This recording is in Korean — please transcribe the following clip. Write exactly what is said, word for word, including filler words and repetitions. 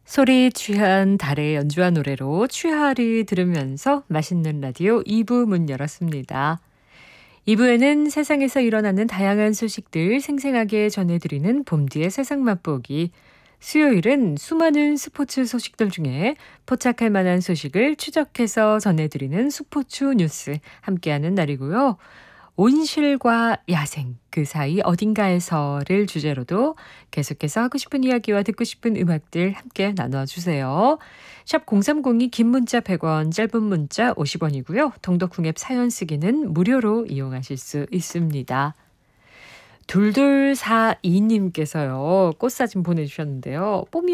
소리 취한 달의 연주한 노래로 취하를 들으면서 맛있는 라디오 이 부 문 열었습니다. 이 부에는 세상에서 일어나는 다양한 소식들 생생하게 전해드리는 봄뒤의 세상 맛보기. 수요일은 수많은 스포츠 소식들 중에 포착할 만한 소식을 추적해서 전해드리는 스포츠 뉴스 함께하는 날이고요. 온실과 야생, 그 사이 어딘가에서를 주제로도 계속해서 하고 싶은 이야기와 듣고 싶은 음악들 함께 나눠주세요. 샵 공삼공이 긴 문자 백 원, 짧은 문자 오십 원이고요. 동덕궁 앱 사연 쓰기는 무료로 이용하실 수 있습니다. 둘둘사이 님께서요. 꽃사진 보내주셨는데요. 뽀미